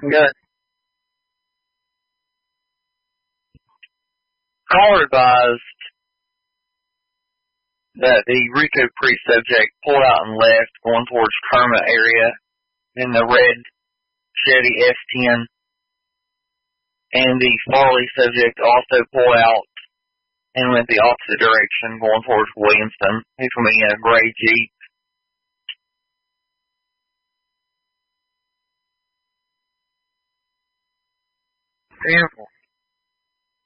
Good. Caller advised that the Rico Creek subject pulled out and left, going towards Kerma area in the red Chevy S10. And the Farley subject also pulled out and went the opposite direction, going towards Williamston. He's coming in a gray Jeep. Beautiful.